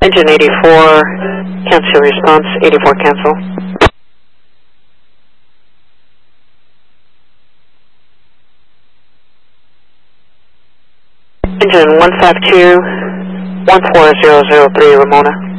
Engine 84, cancel response, 84 cancel. Engine 152, 14003, Ramona.